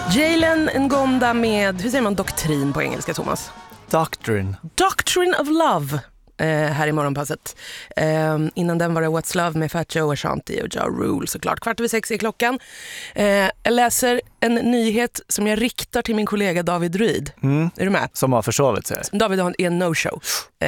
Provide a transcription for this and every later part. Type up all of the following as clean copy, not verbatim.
Jalen Ngonda med, hur säger man doktrin på engelska, Thomas? Doctrine of Love här i morgonpasset. Innan den var det What's Love med Fat Joe, Ashanti och Ja Rule såklart. 5:15 är klockan. Jag läser en nyhet som jag riktar till min kollega David Ruid. Är du med? Som har försovit sig. David är en no-show.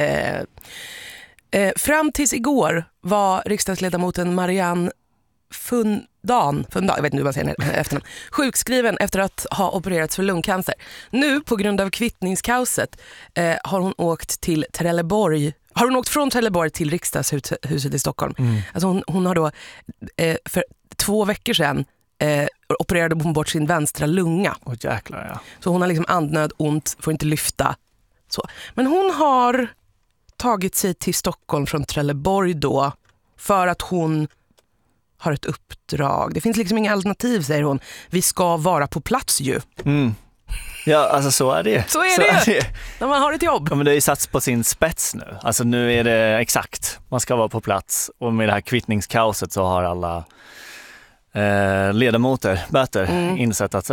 Fram tills igår var riksdagsledamoten Marianne Fundan, jag vet inte hur man säger efternamn, sjukskriven efter att ha opererats för lungcancer. Nu på grund av kvittningskaoset har hon åkt till Trelleborg. Har hon åkt från Trelleborg till riksdagshuset i Stockholm. Alltså hon har då för 2 veckor sedan opererade hon bort sin vänstra lunga. Jäklar, ja. Så hon har liksom andnöd, ont, får inte lyfta. Så. Men hon har tagit sig till Stockholm från Trelleborg då för att hon har ett uppdrag. Det finns liksom inga alternativ, säger hon. Vi ska vara på plats ju. Ja, alltså så är det. Så är det när man har ett jobb. Ja, men det är ju satts på sin spets nu. Alltså nu är det exakt. Man ska vara på plats. Och med det här kvittningskaoset så har alla ledamöter insett att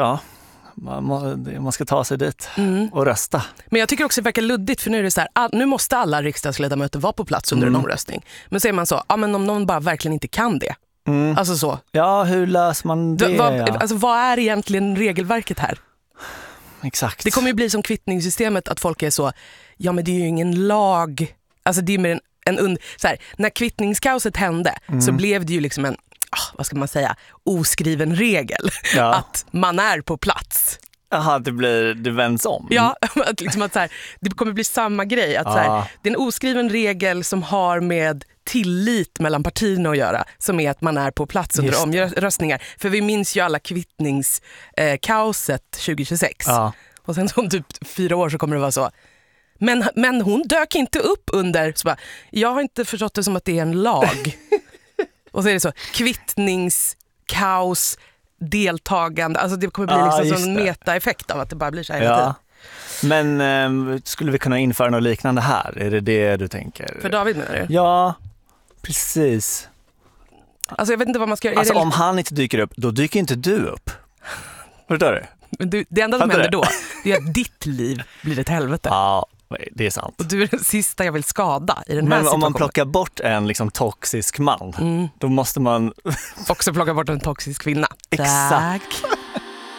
man ska ta sig dit och rösta. Men jag tycker också det verkar luddigt, för nu är det så här, nu måste alla riksdagsledamöter vara på plats under en omröstning. Men säger man så, men om någon bara verkligen inte kan det. Alltså så. Ja, hur löser man det? Alltså vad är egentligen regelverket här? Exakt. Det kommer ju bli som kvittningssystemet, att folk är så, ja men det är ju ingen lag. Alltså det är mer så här, när kvittningskaoset hände så blev det ju liksom en, vad ska man säga, oskriven regel att man är på plats. Jaha, det vänds om. Ja, liksom att så här, det kommer bli samma grej. Att så här, det är en oskriven regel som har med tillit mellan partierna att göra, som är att man är på plats under omröstningar. För vi minns ju alla kvittningskaoset 2026. Och sen om typ 4 år så kommer det vara så. Men hon dök inte upp under, så bara, jag har inte förstått det som att det är en lag. Och så är det så, kvittningskaos, deltagande, alltså det kommer bli liksom en metaeffekt av att det bara blir så här hela tiden. Men skulle vi kunna införa något liknande här? Är det du tänker? För David menar du? Ja, precis. Alltså jag vet inte vad man ska göra. Alltså om han inte dyker upp, då dyker inte du upp. Förstår du? Det enda som händer då, det är att ditt liv blir ett helvete. Ja, det är sant. Och du är den sista jag vill skada i den här situationen. Men om man plockar bort en liksom toxisk man, då måste man också plocka bort en toxisk kvinna. Exakt. Tack.